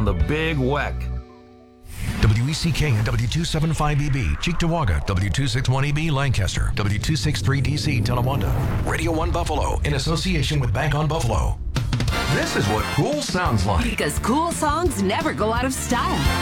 on the Big Weck. WECK and W275EB, Cheektowaga, W261EB, Lancaster, W263DC, Tonawanda, Radio 1 Buffalo, in association with Bank on Buffalo. This is what cool sounds like. Because cool songs never go out of style.